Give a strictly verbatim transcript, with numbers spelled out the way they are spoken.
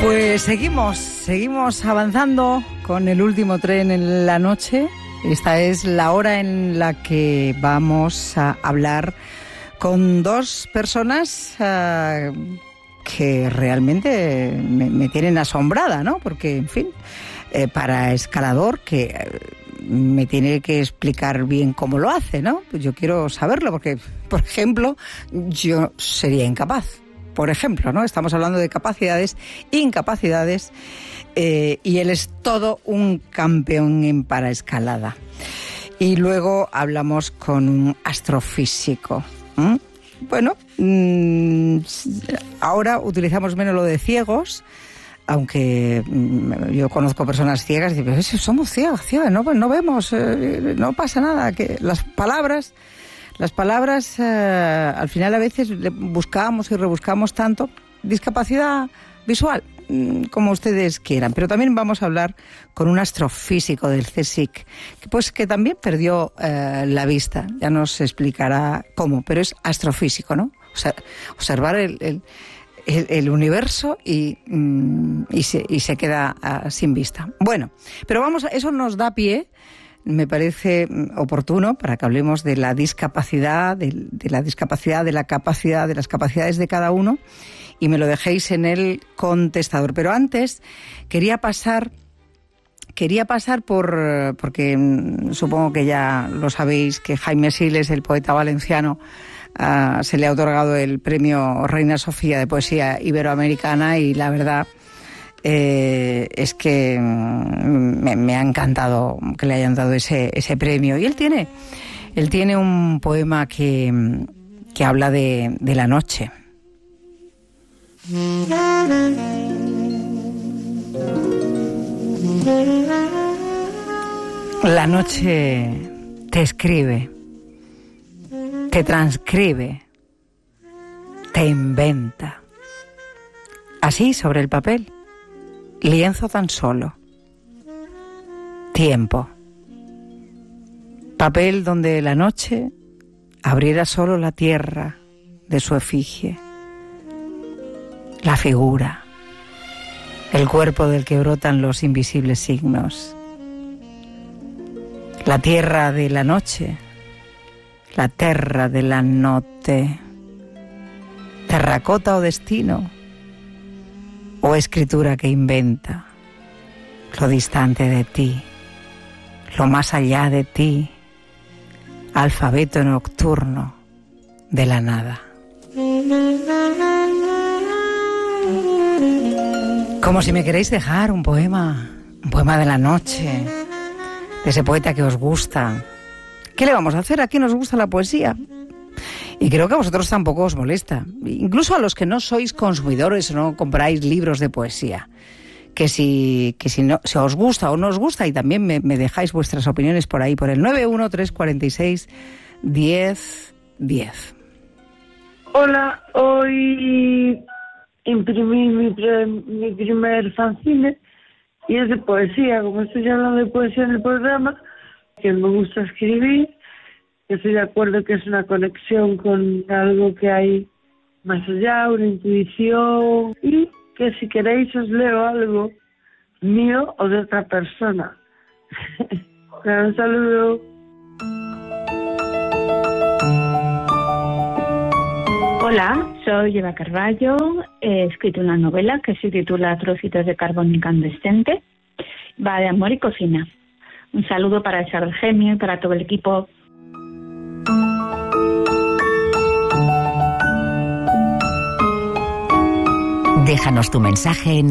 Pues seguimos, seguimos avanzando con el último tren en la noche. Esta es la hora en la que vamos a hablar con dos personas uh, que realmente me, me tienen asombrada, ¿no? Porque, en fin, eh, para escalador que eh, me tiene que explicar bien cómo lo hace, ¿no? Pues yo quiero saberlo porque, por ejemplo, yo sería incapaz. Por ejemplo, ¿no? Estamos hablando de capacidades, incapacidades, eh, y él es todo un campeón en paraescalada. Y luego hablamos con un astrofísico. ¿Mm? Bueno, mmm, ahora utilizamos menos lo de ciegos, aunque mmm, yo conozco personas ciegas y dicen, somos ciegas, ciegas, no, no vemos, eh, no pasa nada, que las palabras... Las palabras, eh, al final a veces buscamos y rebuscamos tanto. Discapacidad visual, como ustedes quieran. Pero también vamos a hablar con un astrofísico del CSIC, que, pues, que también perdió eh, la vista. Ya nos explicará cómo, pero es astrofísico, ¿no? O sea, observar el, el, el, el universo y, mm, y, se, y se queda uh, sin vista. Bueno, pero vamos, a, eso nos da pie. Me parece oportuno para que hablemos de la discapacidad, de, de la discapacidad, de la capacidad, de las capacidades de cada uno, y me lo dejéis en el contestador. Pero antes quería pasar, quería pasar por, porque supongo que ya lo sabéis, que Jaime Siles, el poeta valenciano, uh, se le ha otorgado el premio Reina Sofía de Poesía Iberoamericana, y la verdad... Eh, es que me, me ha encantado que le hayan dado ese, ese premio. Y él tiene, él tiene un poema que, que habla de, de la noche. La noche te escribe, te transcribe, te inventa. Así sobre el papel. Lienzo tan solo. Tiempo. Papel donde la noche abriera solo la tierra de su efigie. La figura. El cuerpo del que brotan los invisibles signos. La tierra de la noche. La terra de la notte. Terracota o destino. O escritura que inventa lo distante de ti, lo más allá de ti, alfabeto nocturno de la nada. Como si me queréis dejar un poema, un poema de la noche, de ese poeta que os gusta. ¿Qué le vamos a hacer? Aquí nos gusta la poesía. Y creo que a vosotros tampoco os molesta. Incluso a los que no sois consumidores o no compráis libros de poesía. Que si, que si, no, si os gusta o no os gusta, y también me, me dejáis vuestras opiniones por ahí, por el nueve uno tres cuatro seis diez diez. Hola, hoy imprimí mi, pre, mi primer fanzine y es de poesía. Como estoy hablando de poesía en el programa, que me gusta escribir, estoy de acuerdo que es una conexión con algo que hay más allá, una intuición, y que si queréis os leo algo mío o de otra persona. Un saludo. Hola, soy Eva Carballo, he escrito una novela que se titula Trocitos de carbón incandescente, va de amor y cocina. Un saludo para el Char Gemio y para todo el equipo. Déjanos tu mensaje en